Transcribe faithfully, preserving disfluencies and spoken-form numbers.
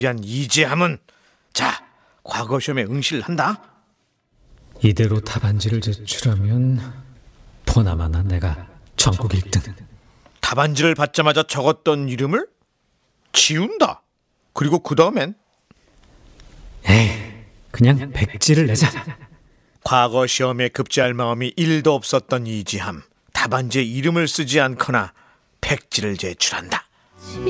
위한 이재함은 자, 과거 시험에 응시를 한다. 이대로 답안지를 제출하면 보나마나 내가 전국 일 등. 답안지를 받자마자 적었던 이름을 지운다. 그리고 그 다음엔 에이, 그냥 백지를 내자. 과거 시험에 급제할 마음이 일도 없었던 이지함. 답안지에 이름을 쓰지 않거나 백지를 제출한다.